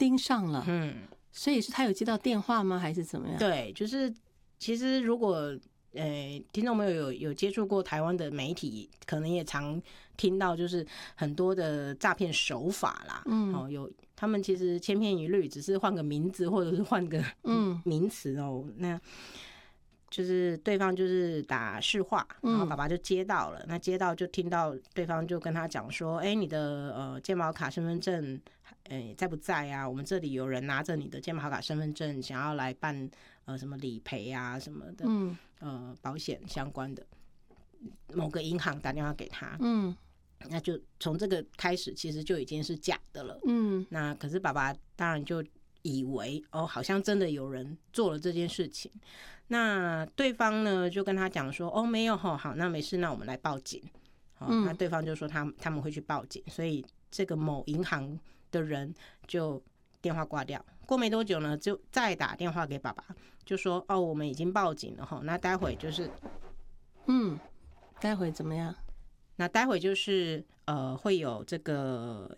盯上了。所以是他有接到电话吗？还是怎么样？ 对，就是其实如果听众朋友有接触过台湾的媒体，可能也常听到，就是很多的诈骗手法啦。有他们其实千篇一律，只是换个名字或者是换个名词哦。那就是对方就是打市话，然后爸爸就接到了，那接到就听到对方就跟他讲说，你的健保卡、身份证，在不在啊？我们这里有人拿着你的健保卡、身份证，想要来办什么理赔啊什么的，保险相关的，某个银行打电话给他，那就从这个开始，其实就已经是假的了，那可是爸爸当然就以为好像真的有人做了这件事情。那对方呢就跟他讲说，没有，好，那没事，那我们来报警。那对方就说他们会去报警，所以这个某银行的人就电话挂掉。过没多久呢，就再打电话给爸爸，就说我们已经报警了，那待会就是待会怎么样？ 那待会就是会有这个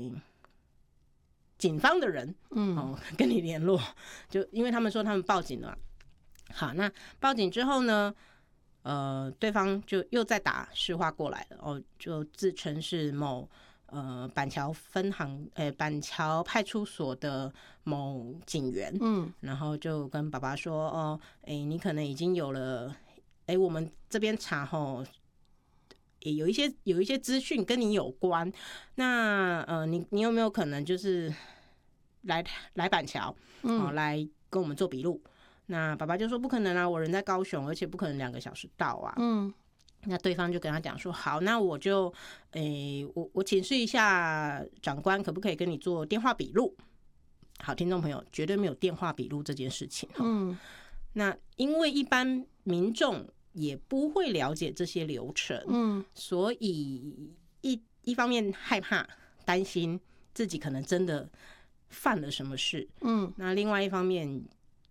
警方的人跟你联络，就因为他们说他们报警了。好，那报警之后呢，对方就又再打市话过来了，就自称是某板桥分行板桥派出所的某警员，然后就跟爸爸说，你可能已经有了，我们这边查也有一些资讯跟你有关，那你有没有可能就是来板桥，来跟我们做笔录？那爸爸就说不可能啊，我人在高雄，而且不可能2个小时到啊。那对方就跟他讲说，好，那我就我请示一下长官，可不可以跟你做电话笔录？好，听众朋友，绝对没有电话笔录这件事情。那因为一般民众也不会了解这些流程，所以一方面害怕担心自己可能真的犯了什么事，那另外一方面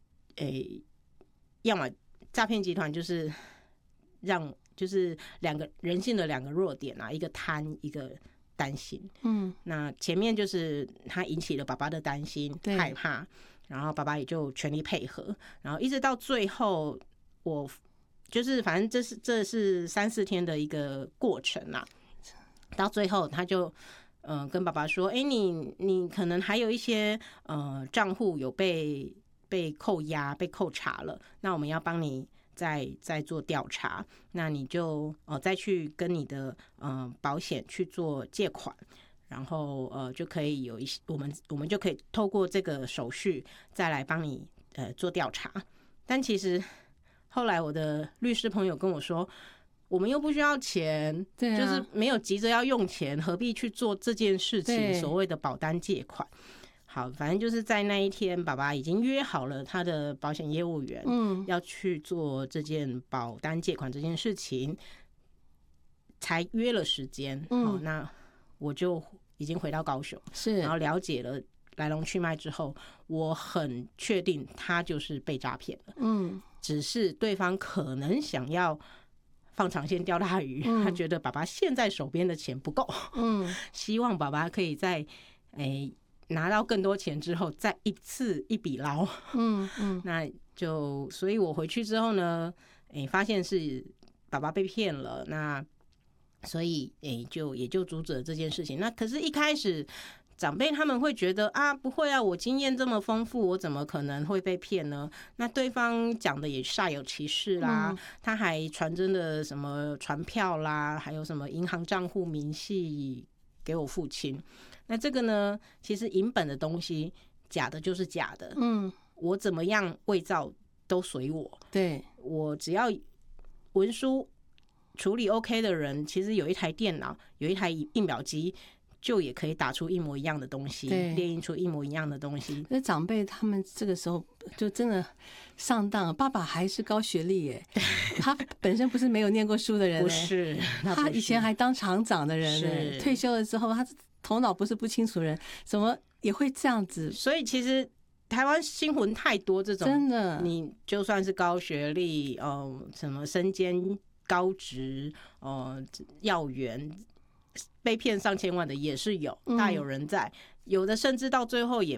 要么诈骗集团就是就是人性的2个弱点啊，一个贪，一个担心。那前面就是他引起了爸爸的担心、害怕，然后爸爸也就全力配合，然后一直到最后，我就是反正这是3-4天的一个过程啊。到最后他就跟爸爸说，你可能还有一些账户有被扣押、被扣查了，那我们要帮你再做调查，那你就再去跟你的保险去做借款，然后就可以有一些我们就可以透过这个手续再来帮你做调查。但其实后来我的律师朋友跟我说，我们又不需要钱，就是没有急着要用钱，何必去做这件事情？所谓的保单借款。好，反正就是在那一天，爸爸已经约好了他的保险业务员，要去做这件保单借款这件事情，才约了时间。好，那我就已经回到高雄，然后了解了来龙去脉之后，我很确定他就是被诈骗了。只是对方可能想要放长线钓大鱼，他觉得爸爸现在手边的钱不够，希望爸爸可以在拿到更多钱之后再一次一笔捞。那就所以我回去之后呢，发现是爸爸被骗了，那所以也就阻止了这件事情。那可是一开始长辈他们会觉得啊，不会啊，我经验这么丰富，我怎么可能会被骗呢？那对方讲的也煞有其事啦，他还传真的什么传票啦，还有什么银行账户明细给我父亲。那这个呢，其实银本的东西，假的就是假的，我怎么样伪造都随我。 对， 我只要文书处理 OK 的人，其实有一台电脑，有一台印表机，就也可以打出一模一样的东西，列印出一模一样的东西。 那长辈他们这个时候就真的上当了。爸爸还是高学历耶，他本身不是没有念过书的人， 不是， 他以前还当厂长的人，退休了之后，他头脑不是不清楚的人，怎么也会这样子？ 所以其实台湾新闻太多这种， 真的， 你就算是高学历，什么身兼高职，要员，被骗上千万的也是有，大有人在。有的甚至到最后也